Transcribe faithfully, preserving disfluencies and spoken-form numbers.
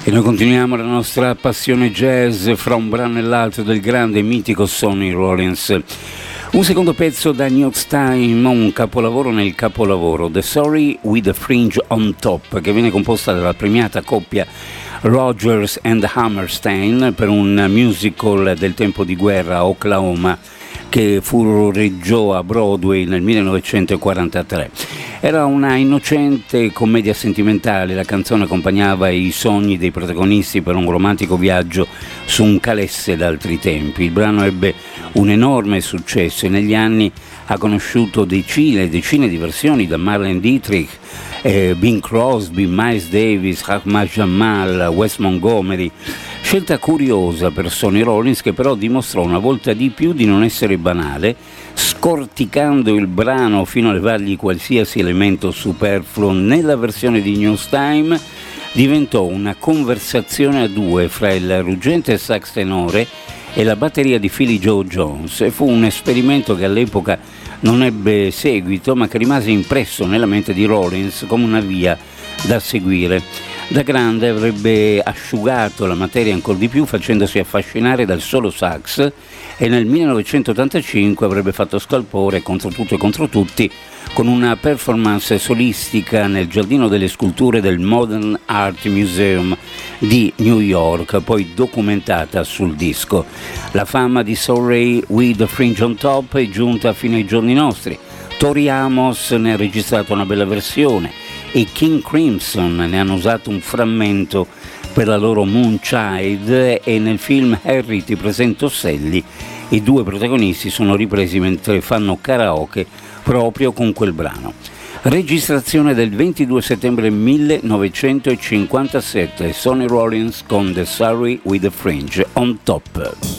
E noi continuiamo la nostra passione jazz fra un brano e l'altro del grande e mitico Sonny Rollins. Un secondo pezzo da News Time, un capolavoro nel capolavoro, The Story with the Fringe on Top, che viene composta dalla premiata coppia Rodgers and Hammerstein per un musical del tempo di guerra a Oklahoma che furoreggiò a Broadway nel millenovecentoquarantatré. Era una innocente commedia sentimentale, la canzone accompagnava i sogni dei protagonisti per un romantico viaggio su un calesse d'altri tempi. Il brano ebbe un enorme successo e negli anni ha conosciuto decine e decine di versioni da Marlene Dietrich, eh, Bing Crosby, Miles Davis, Ahmad Jamal, Wes Montgomery. Scelta curiosa per Sonny Rollins, che però dimostrò una volta di più di non essere banale, scorticando il brano fino a levargli qualsiasi elemento superfluo. Nella versione di News Time diventò una conversazione a due fra il ruggente sax tenore e la batteria di Philly Joe Jones, e fu un esperimento che all'epoca non ebbe seguito, ma che rimase impresso nella mente di Rollins come una via da seguire. Da grande avrebbe asciugato la materia ancor di più facendosi affascinare dal solo sax, e nel millenovecentottantacinque avrebbe fatto scalpore contro tutto e contro tutti con una performance solistica nel Giardino delle Sculture del Modern Art Museum di New York, poi documentata sul disco. La fama di Sorry with the Fringe on Top è giunta fino ai giorni nostri. Tori Amos ne ha registrato una bella versione e King Crimson ne hanno usato un frammento per la loro Moonchild, e nel film Harry ti presento Sally i due protagonisti sono ripresi mentre fanno karaoke proprio con quel brano. Registrazione del ventidue settembre millenovecentocinquantasette, Sonny Rollins con The Sorry with the Fringe on Top.